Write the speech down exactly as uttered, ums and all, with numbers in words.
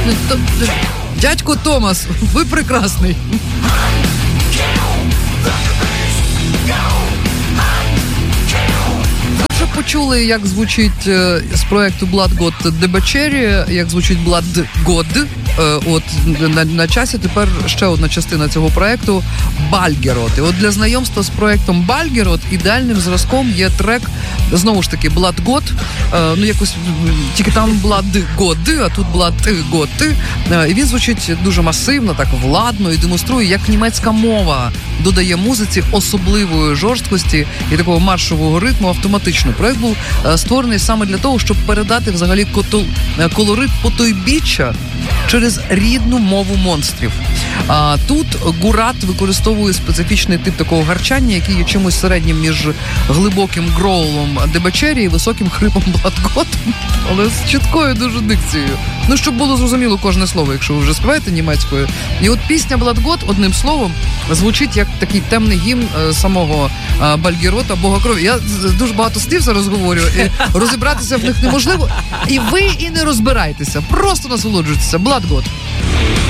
Дядько Томас, ви прекрасний. Ви вже почули, як звучить з проекту Blood God Debauchery, як звучить Blood God. От на, на часі тепер ще одна частина цього проекту Бальгерот. І от для знайомства з проектом Бальгерот ідеальним зразком є трек, знову ж таки, Blood God. Ну якось тільки там Blood God, а тут Blood God. І він звучить дуже масивно, так владно і демонструє, як німецька мова додає музиці особливої жорсткості і такого маршового ритму автоматично. Проект був створений саме для того, щоб передати взагалі колорит потойбіччя через рідну мову монстрів. А тут Гурат використовує специфічний тип такого гарчання, який є чимось середнім між глибоким гроулом Debauchery і високим хрипом Blood God, але з чіткою дуже дикцією. Ну, щоб було зрозуміло кожне слово, якщо ви вже співаєте німецькою. І от пісня Blood God, одним словом, звучить як такий темний гімн самого Бальгерота, Бога крові. Я дуже багато слів зараз говорю, і розібратися в них неможливо. І ви і не розбирайтеся, просто насолоджуйтеся. Blood God.